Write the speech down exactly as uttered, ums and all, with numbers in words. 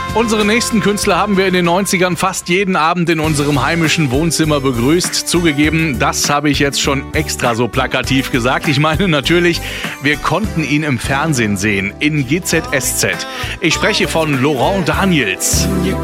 Unsere nächsten Künstler haben wir in den neunzigern fast jeden Abend in unserem heimischen Wohnzimmer begrüßt. Zugegeben, das habe ich jetzt schon extra so plakativ gesagt. Ich meine natürlich, wir konnten ihn im Fernsehen sehen, in G Z S Z. Ich spreche von Laurent Daniels.